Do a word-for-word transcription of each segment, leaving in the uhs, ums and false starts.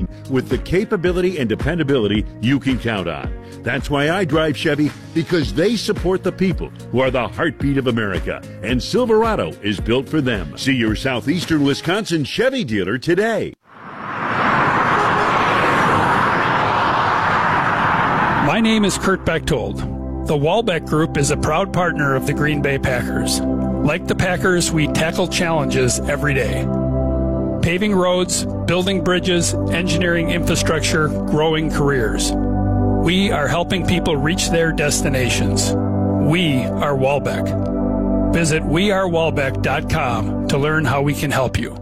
team with the capability and dependability you can count on. That's why I drive Chevy, because they support the people who are the heartbeat of America, and Silverado is built for them. See your Southeastern Wisconsin Chevy dealer today. My name is Kurt Bechtold. The Walbeck Group is a proud partner of the Green Bay Packers. Like the Packers, we tackle challenges every day. Paving roads, building bridges, engineering infrastructure, growing careers. We are helping people reach their destinations. We are Walbeck. Visit we are walbeck dot com to learn how we can help you.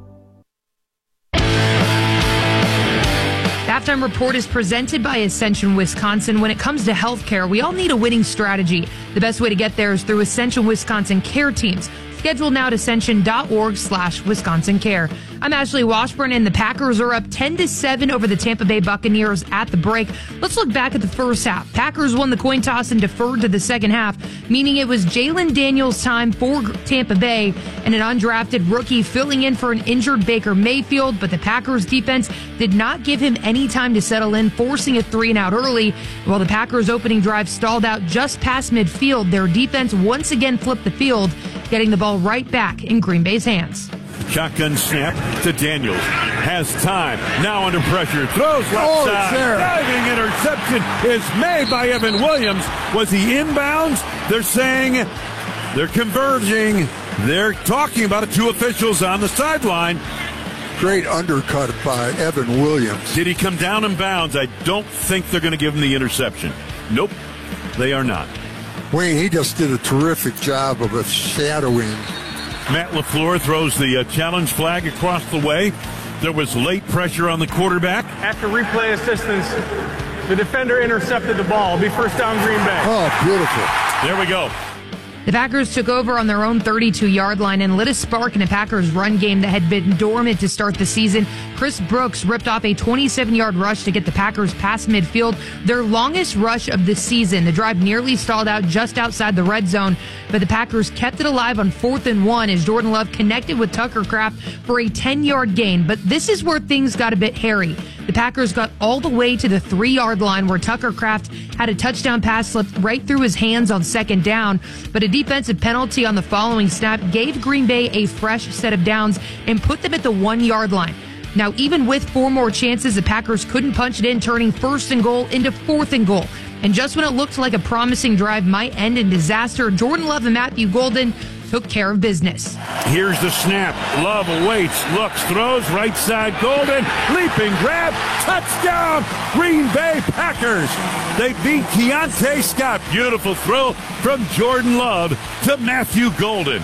The Halftime Report is presented by Ascension Wisconsin. When it comes to healthcare, we all need a winning strategy. The best way to get there is through Ascension Wisconsin care teams. Schedule now at ascension.org slash Wisconsin Care. I'm Ashley Washburn, and the Packers are up ten to seven over the Tampa Bay Buccaneers at the break. Let's look back at the first half. Packers won the coin toss and deferred to the second half, meaning it was Jalen Daniels' time for Tampa Bay and an undrafted rookie filling in for an injured Baker Mayfield, but the Packers defense did not give him any time to settle in, forcing a three and out early. While the Packers' opening drive stalled out just past midfield, their defense once again flipped the field, getting the ball right back in Green Bay's hands. Shotgun snap to Daniels. Has time. Now under pressure. Throws left oh, side. Diving interception is made by Evan Williams. Was he inbounds? They're saying they're converging. They're talking about it. Two officials on the sideline. Great undercut by Evan Williams. Did he come down in bounds? I don't think they're going to give him the interception. Nope, they are not. Wayne, he just did a terrific job of shadowing. Matt LaFleur throws the uh, challenge flag across the way. There was late pressure on the quarterback. After replay assistance, the defender intercepted the ball. It'll be first down Green Bay. Oh, beautiful. There we go. The Packers took over on their own thirty-two-yard line and lit a spark in a Packers run game that had been dormant to start the season. Chris Brooks ripped off a twenty-seven-yard rush to get the Packers past midfield, their longest rush of the season. The drive nearly stalled out just outside the red zone, but the Packers kept it alive on fourth and one as Jordan Love connected with Tucker Kraft for a ten-yard gain. But this is where things got a bit hairy. The Packers got all the way to the three-yard line where Tucker Kraft had a touchdown pass slipped right through his hands on second down, but a defensive penalty on the following snap gave Green Bay a fresh set of downs and put them at the one-yard line. Now, even with four more chances, the Packers couldn't punch it in, turning first and goal into fourth and goal. And just when it looked like a promising drive might end in disaster, Jordan Love and Matthew Golden took care of business. Here's the snap. Love awaits, looks, throws, right side, Golden, leaping grab, touchdown, Green Bay Packers. They beat Keontae Scott. Beautiful throw from Jordan Love to Matthew Golden.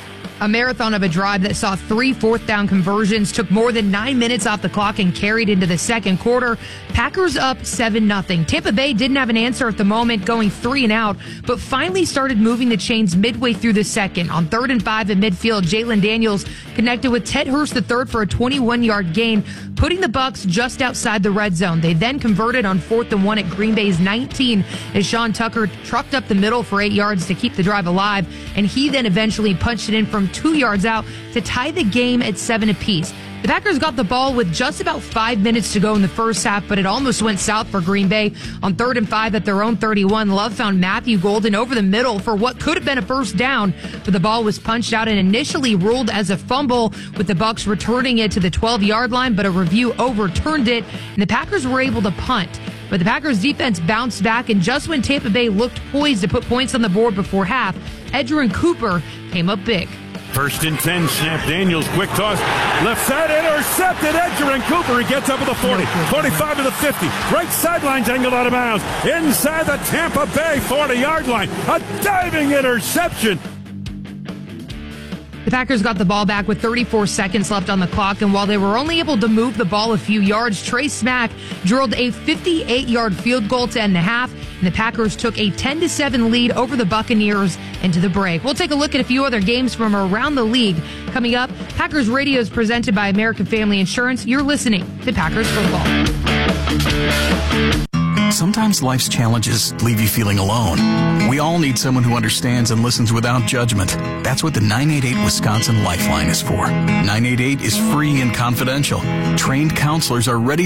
A marathon of a drive that saw three fourth down conversions, took more than nine minutes off the clock and carried into the second quarter. Packers up seven nothing. Tampa Bay didn't have an answer at the moment, going three and out, but finally started moving the chains midway through the second. On third and five at midfield, Jalen Daniels connected with Ted Hurst the third for a twenty-one-yard gain, putting the Bucs just outside the red zone. They then converted on fourth and one at Green Bay's nineteen as Sean Tucker trucked up the middle for eight yards to keep the drive alive, and he then eventually punched it in from two yards out to tie the game at seven apiece. The Packers got the ball with just about five minutes to go in the first half, but it almost went south for Green Bay. On third and five at their own thirty-one, Love found Matthew Golden over the middle for what could have been a first down, but the ball was punched out and initially ruled as a fumble, with the Bucs returning it to the twelve-yard line, but a review overturned it, and the Packers were able to punt. But the Packers defense bounced back, and just when Tampa Bay looked poised to put points on the board before half, Edgerrin Cooper came up big. First and ten, snap, Daniels, quick toss, left side, intercepted, Edgerrin Cooper, he gets up to the forty, forty-five to the fifty, right sideline's angled out of bounds, inside the Tampa Bay forty-yard line, a diving interception. The Packers got the ball back with thirty-four seconds left on the clock, and while they were only able to move the ball a few yards, Trey Smack drilled a fifty-eight-yard field goal to end the half, and the Packers took a ten to seven lead over the Buccaneers into the break. We'll take a look at a few other games from around the league. Coming up, Packers Radio is presented by American Family Insurance. You're listening to Packers Football. Sometimes life's challenges leave you feeling alone. We all need someone who understands and listens without judgment. That's what the nine eight eight Wisconsin Lifeline is for. nine eight eight is free and confidential. Trained counselors are ready